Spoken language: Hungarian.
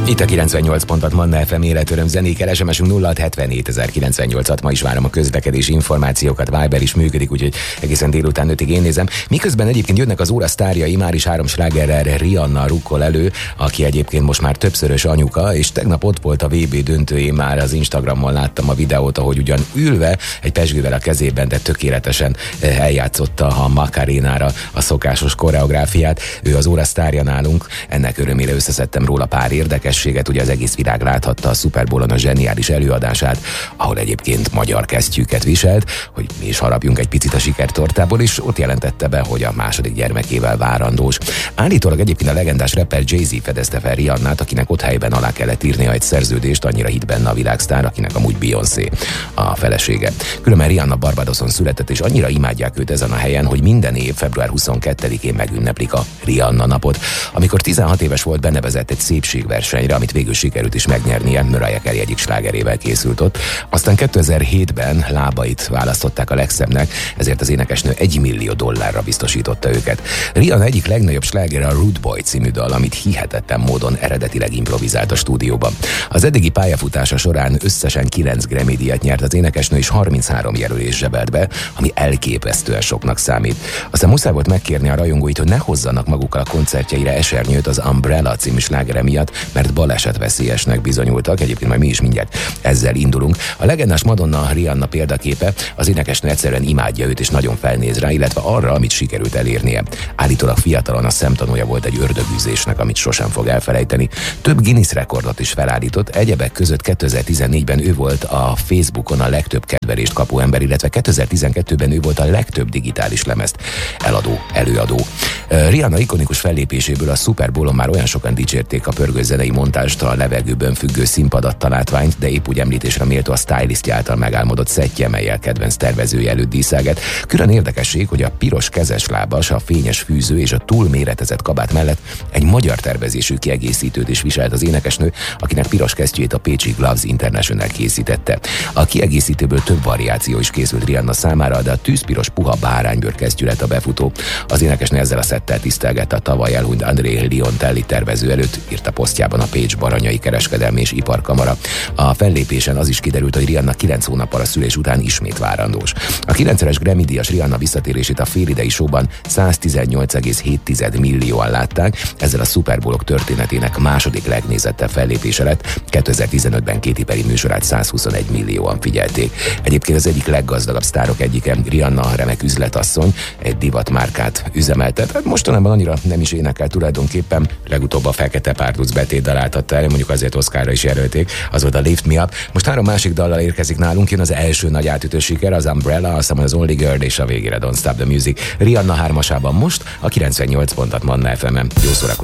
Itt a 98 pontot Manna FM életöröm zenékkel, SMS-ünk 0674 ma is várom a közlekedési információkat, Viber is működik, úgyhogy egészen délután 5-ig én nézem. Miközben egyébként jönnek az óra sztárjai, már is 3 slágerrel Rihanna rukkol elő, aki egyébként most már többszörös anyuka, és tegnap ott volt a VB döntőjén, már az Instagramon láttam a videót, ahogy ugyan ülve, egy pezsgővel a kezében, de tökéletesen eljátszotta a Macarénára a szokásos koreográfiát. Ő az óra sztárja nálunk, ennek örömére összeszedtem róla pár érdekességet, ugye az egész világ láthatta a Super Bowlon a zseniális előadását, ahol egyébként magyar kesztyűket viselt, hogy mi is harapjunk egy picit a sikertortából, és ott jelentette be, hogy a második gyermekével várandós. Állítólag egyébként a legendás rapper Jay-Z fedezte fel Rihannát, akinek ott helyben alá kellett írnia egy szerződést, annyira hitt benne a világsztár, akinek amúgy Beyoncé a felesége. Különben Rihanna Barbadoson született, és annyira imádják őt ezen a helyen, hogy minden év február 22-én megünneplik a Rihanna napot. Amikor 16 éves volt, benevezett egy szépségversenyre, amit végül sikerült is megnyernie, Mariah Carey egyik slágerével készült ott. Aztán 2007-ben lábait választották a legszebbnek, ezért az énekesnő $1 millió biztosította őket. Rihanna egyik legnagyobb slágere a Rude Boy című dal, amit hihetetlen módon eredetileg improvizált a stúdióban. Az eddigi pályafutása során összesen 9 Grammy-díjat nyert az énekesnő, és 33 jelölés zsebelt be, ami elképesztően soknak számít. Aztán muszáj volt megkérni a rajongóit, hogy ne hozzanak magukkal a koncertjeire esernyőt az Umbrella című slágere miatt, mert balesetveszélyesnek bizonyultak. Egyébként majd mi is mindjárt ezzel indulunk. A legendás Madonna Rihanna példaképe, az énekesnő egyszerűen imádja őt és nagyon felnéz rá, illetve arra, amit sikerült elérnie. Állítólag fiatalon a szemtanúja volt egy ördögűzésnek, amit sosem fog elfelejteni. Több Guinness rekordot is felállított, egyebek között 2014-ben ő volt a Facebookon a legtöbb kedvelést kapó ember, illetve 2012-ben ő volt a legtöbb digitális lemezt előadó. Rihanna ikonikus fellépéséből a Super Bowlon már olyan sokan dicsérték a pörgőszenei montást, a levegőben függő színpadattalátványt, de épp úgy említésre méltó a stylistja által megálmodott szettje, mellyel kedvenc tervezője előtt díszelget. Külön érdekesség, hogy a piros kezes lábas, a fényes fűző és a túlméretezett kabát mellett egy magyar tervezésű kiegészítőt is viselt az énekesnő, akinek piros kesztyűjét a pécsi Gloves International készítette. A kiegészítőből több variáció is készült Rihanna számára, de a tűzpiros puha báránybőr kesztyű lett a befutó. Az énekesnő ezzel a szettel tisztelgette a tavaly elhunyt André Liontelli tervező előtt, írta posztjában a Pécs Baranyai Kereskedelmi és Iparkamara. A fellépésen az is kiderült, hogy Rihanna 9 hónappal a szülés után ismét várandós. A 9-szeres Grammy-díjas Rihanna visszatérését a félidei showban 118,7 millióan látták, ezzel a Super Bowlok történetének második legnézettebb fellépése lett. 2015-ben Katy Perry műsorát 121 millióan figyelték. Egyébként az egyik leggazdagabb sztárok egyike, Rihanna remek üzletasszony, egy divatmárkát üzemeltet. Hát mostanában annyira nem is énekel tulajdonképpen, legutóbb a Fekete Párduc betét daláltatta el, mondjuk azért Oscarra is jelölték, az volt a Lift Me Up. Most 3 másik dallal érkezik nálunk, jön az első nagy átütő siker, az Umbrella, aztán az Only Girl, és a végére Don't Stop the Music. Rihanna 3-asában most a 98 pontot Manna FM-en. Jó szórakozást!